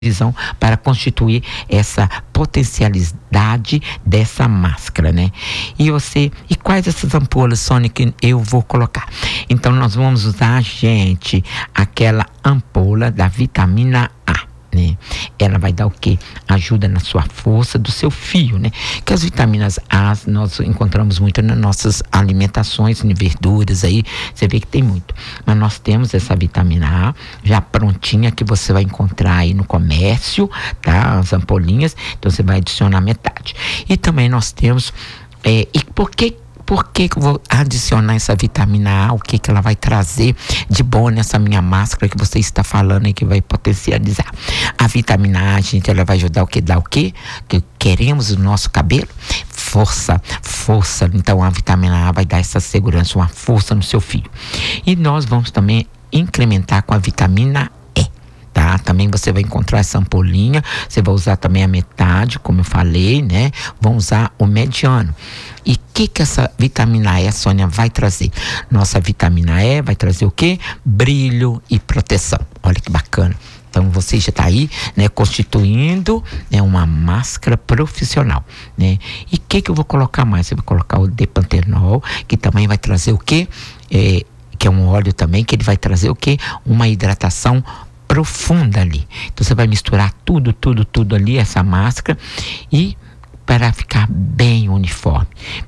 visão para constituir essa potencialidade dessa máscara, né? E quais essas ampolas, Sônia, que eu vou colocar? Então nós vamos usar, gente, aquela ampola da vitamina A, né? Ela vai dar o quê? Ajuda na sua força do seu fio, né? Que as vitaminas A nós encontramos muito nas nossas alimentações, em verduras aí, você vê que tem muito. Mas nós temos essa vitamina A já prontinha que você vai encontrar aí no comércio, tá? As ampolinhas, então você vai adicionar metade. E também nós temos, e por que eu vou adicionar essa vitamina A? O que ela vai trazer de bom nessa minha máscara que você está falando e que vai potencializar? A vitamina A, gente, ela vai ajudar o que? Dar o quê? Que queremos no nosso cabelo? Força. Então a vitamina A vai dar essa segurança, uma força no seu fio. E nós vamos também incrementar com a vitamina E, tá? Também você vai encontrar essa ampolinha, você vai usar também a metade, como eu falei, né? Vamos usar o mediano. E o que essa vitamina E, Sônia, vai trazer? Nossa vitamina E vai trazer o quê? Brilho e proteção. Olha que bacana. Então você já está aí, né, constituindo, né, uma máscara profissional, né? E o que eu vou colocar mais? Eu vou colocar o depantenol, que também vai trazer o quê? Que é um óleo também, que ele vai trazer o quê? Uma hidratação profunda ali. Então você vai misturar tudo ali, essa máscara, e para ficar bem uniforme.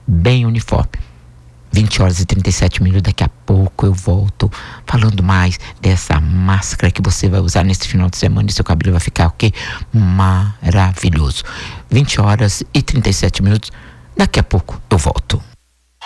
20 horas e 37 minutos, daqui a pouco eu volto falando mais dessa máscara que você vai usar nesse final de semana e seu cabelo vai ficar o quê? Maravilhoso. 20 horas e 37 minutos, daqui a pouco eu volto.